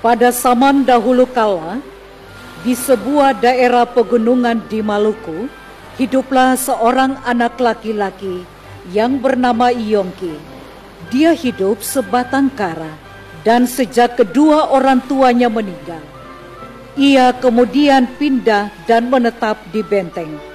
Pada zaman dahulu kala, di sebuah daerah pegunungan di Maluku, hiduplah seorang anak laki-laki yang bernama Yongki. Dia hidup sebatang kara, dan sejak kedua orang tuanya meninggal, ia kemudian pindah dan menetap di benteng.